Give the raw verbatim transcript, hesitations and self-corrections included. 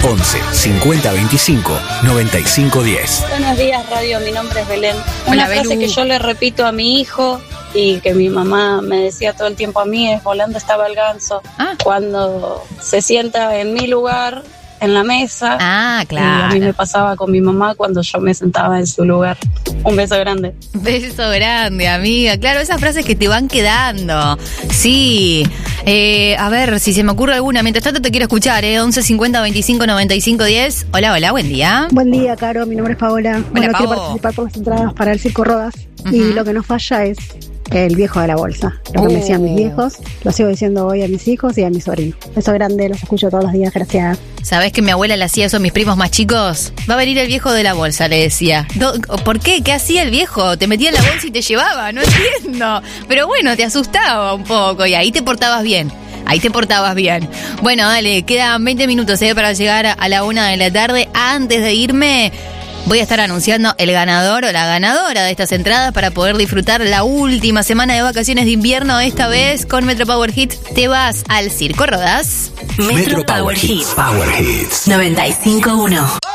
once cincuenta veinticinco noventa y cinco diez. Buenos días, radio. Mi nombre es Belén. Hola, Una frase Belu. que yo le repito a mi hijo y que mi mamá me decía todo el tiempo a mí es: volando estaba el ganso. Ah. Cuando se sienta en mi lugar, en la mesa. Ah, Y a mí me claro. pasaba con mi mamá cuando yo me sentaba en su lugar. Un beso grande. Beso grande, amiga. Claro, esas frases que te van quedando. Sí. Eh, a ver, si se me ocurre alguna. Mientras tanto te quiero escuchar, ¿eh? once cincuenta veinticinco noventa y cinco diez. Hola, hola, buen día. Buen día, Caro. Mi nombre es Paola. Bueno, Pavo. quiero participar por las entradas para el Circo Rodas. Ujú. Y lo que no falla es el viejo de la bolsa. Lo que me decían mis Oh. viejos, lo sigo diciendo hoy a mis hijos y a mi sobrino. Beso grande, los escucho todos los días. Gracias. ¿Sabés que mi abuela le hacía eso a mis primos más chicos? Va a venir el viejo de la bolsa, le decía. Do- ¿Por qué? ¿Qué hacía el viejo? Te metía en la bolsa y te llevaba, no entiendo. Pero bueno, te asustaba un poco y ahí te portabas bien. Ahí te portabas bien. Bueno, dale, quedan veinte minutos ¿eh? para llegar a la una de la tarde. Antes de irme, voy a estar anunciando el ganador o la ganadora de estas entradas para poder disfrutar la última semana de vacaciones de invierno. Esta vez con Metro Power Hits te vas al Circo Rodas. Metro Power Hits. Power Hits. noventa y cinco punto uno.